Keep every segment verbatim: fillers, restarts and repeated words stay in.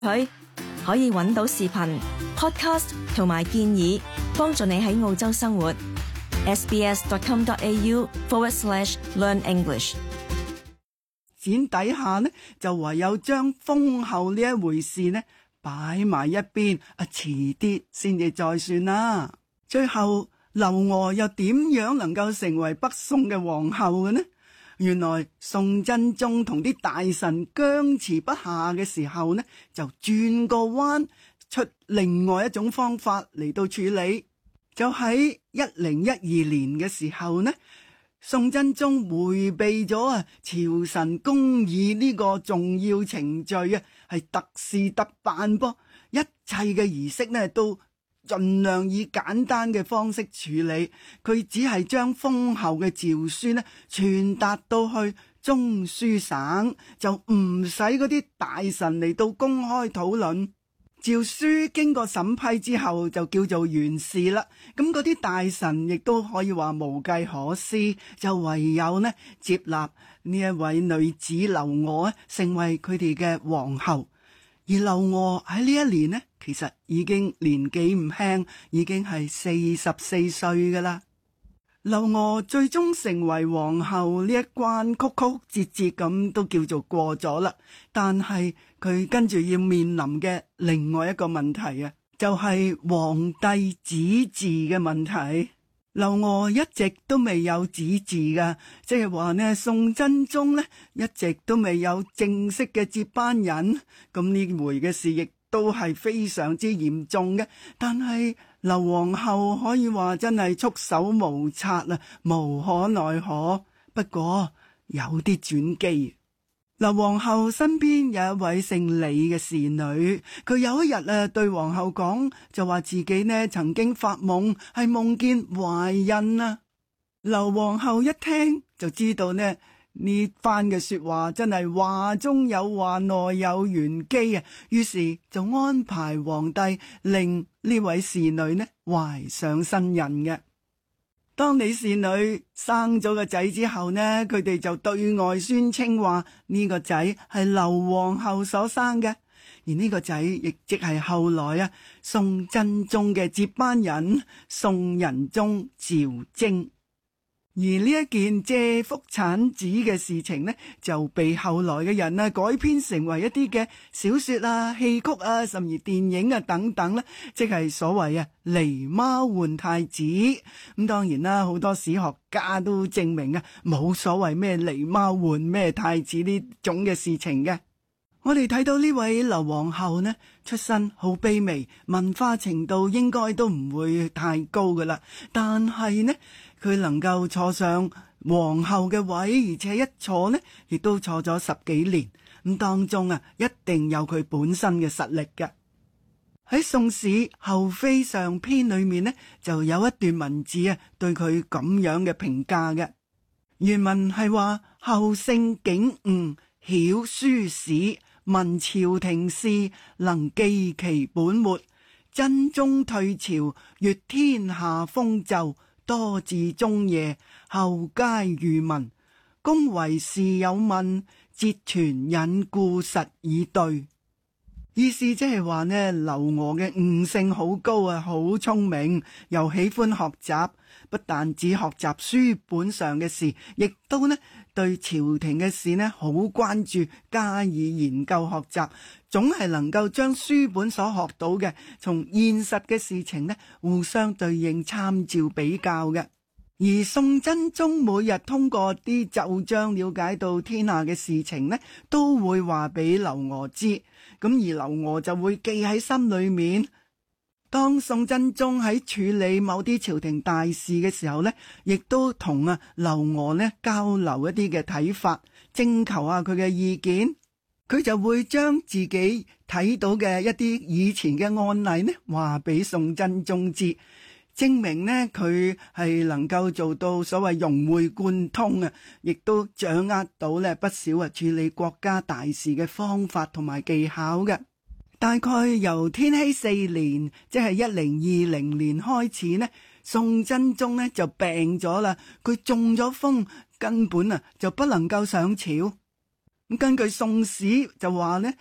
佢可以揾到視頻、podcast 同埋建議，幫助你喺澳洲生活。sbs.com.au forward slash learn English。 剪底下呢，就唯有將豐厚呢一回事呢擺埋一邊，啊，遲啲先至再算啦。最後，劉娥又點樣能夠成為北宋嘅皇后嘅呢？原來宋真宗同啲大臣僵持不下嘅時候呢，就轉個彎，出另外一種方法嚟到處理。就喺一零一二年嘅時候呢，宋真宗迴避咗啊朝臣公議呢個重要程序啊，係特事特辦噃，一切嘅儀式呢都盡量以簡單嘅方式處理。佢只係將豐厚嘅詔書呢傳達到去中書省，就唔使嗰啲大臣嚟到公開討論。詔書經過審批之後就叫做完事啦，咁嗰啲大臣亦都可以話無計可施，就唯有呢接納呢一位女子劉娥成為佢哋嘅皇后。而劉娥喺呢一年呢，其實已經年紀唔輕，已經係四十四歲噶啦。劉娥最終成為皇后呢一關曲曲折折咁都叫做過咗啦，但係佢跟住要面臨嘅另外一個問題啊，就係皇帝子嗣嘅問題。劉娥一直都未有子嗣噶，即係話呢，宋真宗呢一直都未有正式嘅接班人，咁呢回嘅事亦都係非常之嚴重嘅。但係劉皇后可以話真係束手無策啦，無可奈何。不過有啲轉機。劉皇后身邊有一位姓李嘅侍女，佢有一日啊對皇后講，就話自己呢曾經發夢，係夢見懷孕啊。劉皇后一聽就知道呢呢番嘅說話真係話中有話，內有玄機啊，於是就安排皇帝令呢位侍女呢懷上身孕嘅。當李侍女生咗個仔之後呢，佢哋就對外宣稱話呢個仔係劉皇后所生嘅，而呢個仔亦即係後來啊宋真宗嘅接班人宋仁宗趙禎。而呢一件借腹產子嘅事情呢，就被後來嘅人啊改編成為一啲嘅小說啊、戲曲啊，甚至電影啊等等啦，即係所謂啊狸貓換太子。咁當然啦，好多史學家都證明啊，冇所謂咩狸貓換咩太子呢種嘅事情嘅。我哋睇到呢位劉皇后呢，出身好卑微，文化程度應該都唔會太高噶啦，但係呢佢能夠坐上皇后嘅位，而且一坐呢亦都坐咗十幾年，咁當中啊一定有佢本身嘅實力嘅。喺《宋史·后妃上篇》裏面呢，就有一段文字啊對佢咁樣嘅評價嘅。原文係話：后性景悟，曉書史，聞朝廷事，能記其本末，真宗退朝，閱天下風奏，多至中夜，後皆遇聞。公為事有問，節傳引故實以對。意思即係話呢，劉娥嘅悟性好高啊，好聰明，又喜歡學習，不但只學習書本上嘅事，亦都呢對朝廷嘅事呢好關注，加以研究學習，總係能夠將書本所學到嘅，從現實嘅事情呢互相對應參照比較嘅。而宋真宗每日通過啲奏章了解到天下嘅事情呢，都會話俾劉娥知，咁而劉娥就會記喺心裏面。當宋真宗喺處理某啲朝廷大事嘅時候呢，亦都同啊劉娥呢交流一啲嘅睇法，徵求下佢嘅意見。佢就會將自己睇到嘅一啲以前嘅案例呢話俾宋真宗知，證明呢佢係能夠做到所謂融會貫通啊，亦都掌握到呢不少啊處理國家大事嘅方法同埋技巧嘅。大概由天禧四年，即係一零二零年開始呢，宋真宗呢就病咗啦，佢中咗風，根本啊就不能夠上朝。咁根據宋史就話呢，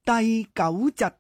第九集